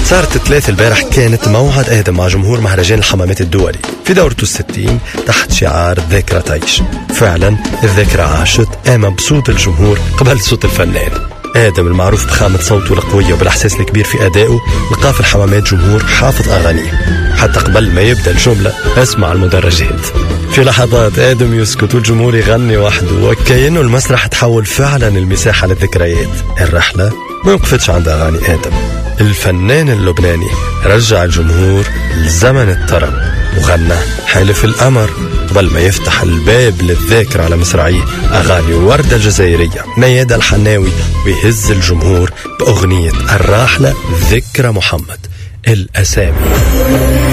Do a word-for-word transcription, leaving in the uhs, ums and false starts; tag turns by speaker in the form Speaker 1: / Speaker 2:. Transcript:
Speaker 1: صارت الثلاث البارح كانت موعد آدم مع جمهور مهرجان الحمامات الدولي في دورته الستين تحت شعار ذاكرة تعيش. فعلا الذاكرة عاشت، قام بصوت الجمهور قبل صوت الفنان. آدم المعروف بخامة صوته القوية وبالإحساس الكبير في أدائه لقى في الحمامات جمهور حافظ أغانيه، حتى قبل ما يبدأ الجملة اسمع المدرجات. في لحظات آدم يسكت والجمهور يغني وحده، وكأنه المسرح تحول فعلا المساحة للذكريات. الرحلة ما وقفتش عند أغاني آدم. الفنان اللبناني رجع الجمهور لزمن الطرب وغنى حلف القمر قبل ما يفتح الباب للذاكرة على مصراعيه أغاني وردة الجزائرية ميادة الحناوي، ويهز الجمهور بأغنية الراحلة ذكرى محمد. الأسامي